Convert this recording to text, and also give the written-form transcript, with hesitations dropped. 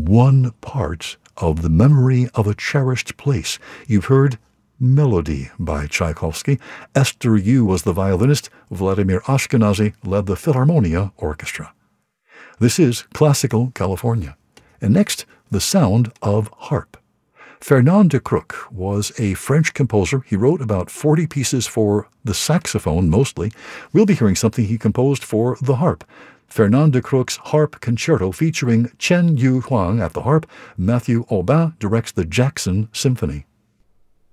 one part of the memory of a cherished place. You've heard Melody by Tchaikovsky. Esther Yu was the violinist. Vladimir Ashkenazy led the Philharmonia Orchestra. This is Classical California. And next, the sound of harp. Fernand de Crook was a French composer. He wrote about 40 pieces for the saxophone, mostly. We'll be hearing something he composed for the harp. Fernand de Crook's Harp Concerto featuring Chen Yu Huang at the harp. Matthew Aubin directs the Jackson Symphony.